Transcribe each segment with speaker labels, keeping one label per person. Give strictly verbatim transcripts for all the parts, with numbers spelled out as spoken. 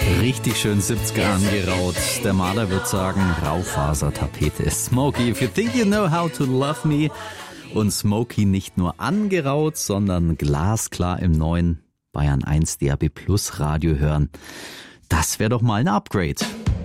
Speaker 1: Richtig schön siebziger angeraut. Der Maler wird sagen, Raufasertapete. Smokey, if you think you know how to love me. Und Smokey nicht nur angeraut, sondern glasklar im neuen Bayern eins D A B Plus Radio hören. Das wäre doch mal ein Upgrade.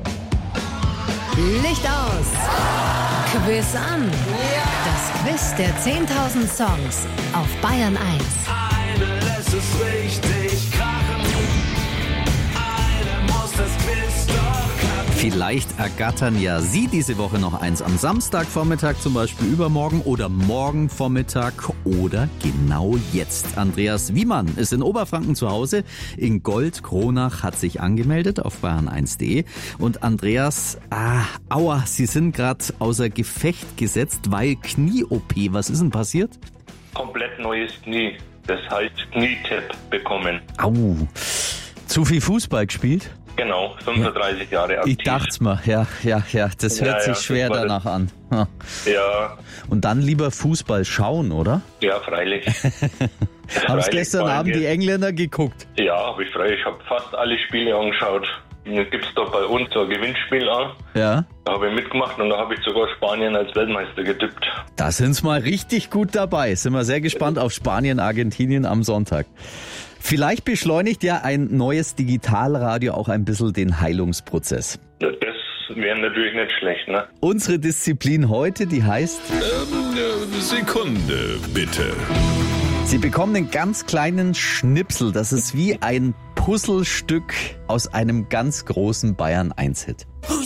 Speaker 2: Licht aus! Quiz an! Das Quiz der zehntausend Songs auf Bayern eins.
Speaker 3: Eine lässt es richtig krachen. Eine muss das Quiz doch kacken.
Speaker 1: Vielleicht ergattern ja Sie diese Woche noch eins am Samstagvormittag, zum Beispiel übermorgen oder morgen Vormittag oder genau jetzt. Andreas Wiemann ist in Oberfranken zu Hause. In Gold-Kronach hat sich angemeldet auf bayern eins punkt de. Und Andreas, ah, aua, Sie sind gerade außer Gefecht gesetzt, weil Knie-O P. Was ist denn passiert?
Speaker 4: Komplett neues Knie. Das heißt Knietipp bekommen.
Speaker 1: Au, zu viel Fußball gespielt?
Speaker 4: Genau, fünfunddreißig Jahre aktiv.
Speaker 1: Ich dachte mir, ja, ja, ja, das hört
Speaker 4: Ja,
Speaker 1: sich
Speaker 4: ja,
Speaker 1: schwer
Speaker 4: das war
Speaker 1: danach an. Ja.
Speaker 4: Ja,
Speaker 1: Und dann lieber Fußball schauen, oder?
Speaker 4: ja, freilich.
Speaker 1: Haben
Speaker 4: Freilich,
Speaker 1: gestern
Speaker 4: vor allem
Speaker 1: Abend die
Speaker 4: jetzt-
Speaker 1: Engländer geguckt?
Speaker 4: Ja, habe ich frei. Ich habe fast alle Spiele angeschaut. Jetzt gibt es da bei uns so ein Gewinnspiel an.
Speaker 1: Ja.
Speaker 4: Da habe ich mitgemacht und da habe ich sogar Spanien als Weltmeister getippt.
Speaker 1: Da sind's mal richtig gut dabei. Sind wir sehr gespannt auf Spanien, Argentinien am Sonntag. Vielleicht beschleunigt ja ein neues Digitalradio auch ein bisschen den Heilungsprozess.
Speaker 4: Das wäre natürlich nicht schlecht, ne?
Speaker 1: Unsere Disziplin heute, die heißt,
Speaker 3: Ähm, äh, Sekunde, bitte.
Speaker 1: Sie bekommen einen ganz kleinen Schnipsel. Das ist wie ein Puzzlestück aus einem ganz großen Bayern eins Hit.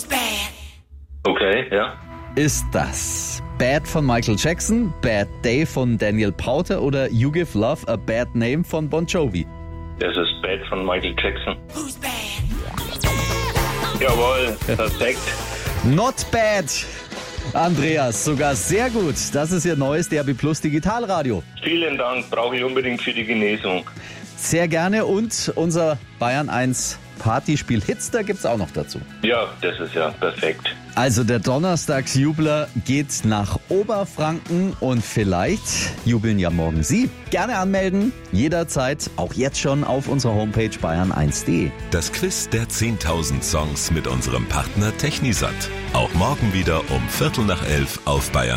Speaker 4: Okay, ja.
Speaker 1: Ist das Bad von Michael Jackson, Bad Day von Daniel Powter oder You Give Love a Bad Name von Bon Jovi?
Speaker 4: Das ist Bad von Michael Jackson. Jawohl, perfekt.
Speaker 1: Not bad, Andreas, sogar sehr gut. Das ist Ihr neues D A B Plus Digitalradio.
Speaker 4: Vielen Dank, brauche ich unbedingt für die Genesung.
Speaker 1: Sehr gerne und unser Bayern eins Partyspiel Hits, da gibt's auch noch dazu.
Speaker 4: Ja, das ist ja perfekt.
Speaker 1: Also der Donnerstagsjubler geht nach Oberfranken und vielleicht jubeln ja morgen Sie. Gerne anmelden, jederzeit, auch jetzt schon auf unserer Homepage bayern eins punkt de.
Speaker 5: Das Quiz der zehntausend Songs mit unserem Partner Technisat. Auch morgen wieder um Viertel nach elf auf Bayern